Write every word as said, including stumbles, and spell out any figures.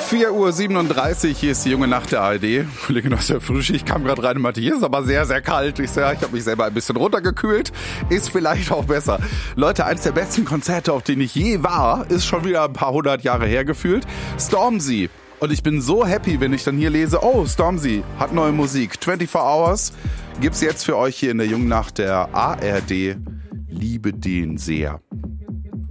vier Uhr siebenunddreißig, hier ist die junge Nacht der A R D. Kollegin aus der Frühschicht, ich kam gerade rein und meinte, hier ist aber sehr, sehr kalt. Ich sage, ich habe mich selber ein bisschen runtergekühlt. Ist vielleicht auch besser. Leute, eines der besten Konzerte, auf denen ich je war, ist schon wieder ein paar hundert Jahre her gefühlt. Stormzy. Und ich bin so happy, wenn ich dann hier lese, oh, Stormzy hat neue Musik. vierundzwanzig Hours gibt's jetzt für euch hier in der jungen Nacht der A R D. Liebe den sehr.